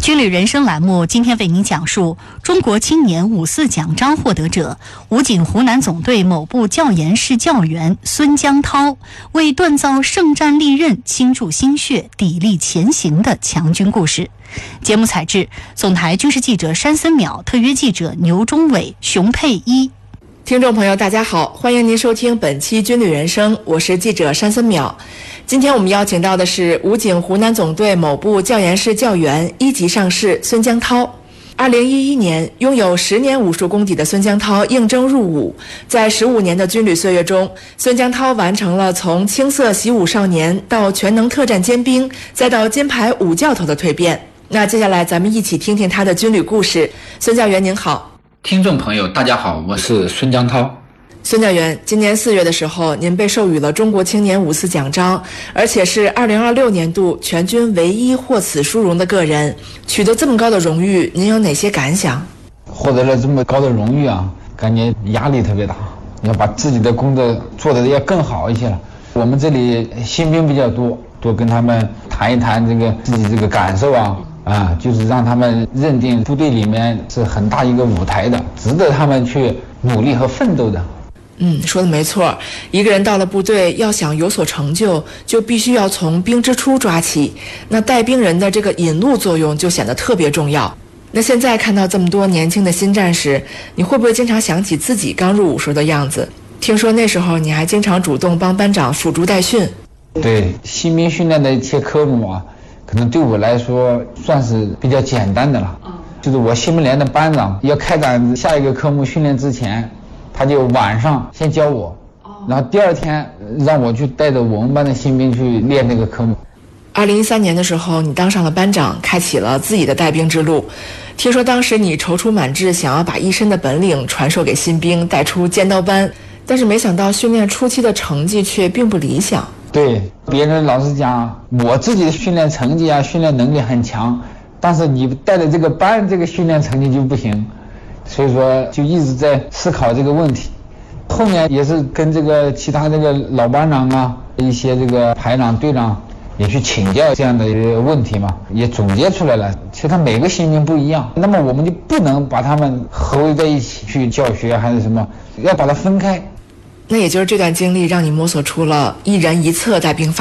军旅人生栏目今天为您讲述中国青年5·4奖章获得者、武警湖南总队某部教研室教员孙江涛为锻造圣战利刃倾注心血、砥砺前行的强军故事。节目采制总台军事记者山森淼，特约记者牛忠伟、熊佩一。 听众朋友大家好，欢迎您收听本期军旅人生，我是记者山森淼。今天我们邀请到的是武警湖南总队某部教研室教员1级上士孙江涛。2011年，拥有10年武术功底的孙江涛应征入伍，在15年的军旅岁月中，孙江涛完成了从青涩习武少年到全能特战尖兵，再到金牌武教头的蜕变。那接下来咱们一起听听他的军旅故事。孙教员您好。 听众朋友大家好，我是孙江涛。 孙教员，今年4月的时候，您被授予了中国青年5·4奖章，而且是2026年度全军唯一获此殊荣的个人。取得这么高的荣誉，您有哪些感想？ 获得了这么高的荣誉啊，感觉压力特别大，要把自己的工作做得要更好一些了。我们这里新兵比较多，多跟他们谈一谈自己这个感受啊，就是让他们认定部队里面是很大一个舞台的，值得他们去努力和奋斗的。 说的没错，一个人到了部队，要想有所成就，就必须要从兵之初抓起。那带兵人的这个引路作用就显得特别重要。那现在看到这么多年轻的新战士，你会不会经常想起自己刚入伍时的样子？听说那时候你还经常主动帮班长辅助带训。 对，新兵训练的一些科目啊，可能对我来说算是比较简单的了。就是我新兵连的班长要开展下一个科目训练之前，他就晚上先教我，然后第二天让我去带着我们班的新兵去练这个科目。 2013年的时候，你当上了班长，开启了自己的带兵之路。听说当时你踌躇满志，想要把一身的本领传授给新兵，带出尖刀班，但是没想到训练初期的成绩却并不理想。 对，别人老是讲我自己的训练成绩训练能力很强，但是你带的这个班这个训练成绩就不行。所以说就一直在思考这个问题，后面也是跟其他老班长一些排长队长也去请教这样的一个问题嘛，也总结出来了。其实他每个新兵不一样，那么我们就不能把他们合围在一起去教学还是什么，要把它分开。 那也就是这段经历让你摸索出了一人一策带兵法。